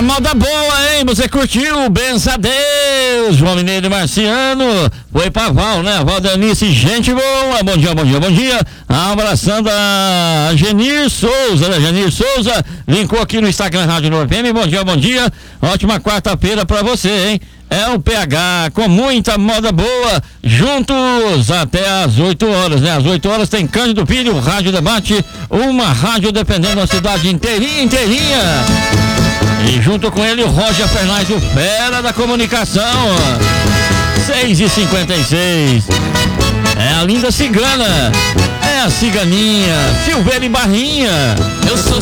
moda boa, hein? Você curtiu? Bença a Deus, João Mineiro e Marciano. Foi pra Val, né? Valdanice, gente boa. Bom dia, bom dia, bom dia. Abraçando a Genir Souza, né? Genir Souza linkou aqui no Instagram Rádio Nova FM. Bom dia, bom dia. Ótima quarta-feira pra você, hein? É o PH com muita moda boa, juntos até às 8 horas, né? Às 8 horas tem Cândido Filho, Rádio Debate, uma rádio dependendo da cidade inteirinha. E junto com ele o Roger Fernandes, o fera da comunicação. 6h56. É a linda cigana, é a ciganinha, Silveira e Barrinha. Eu sou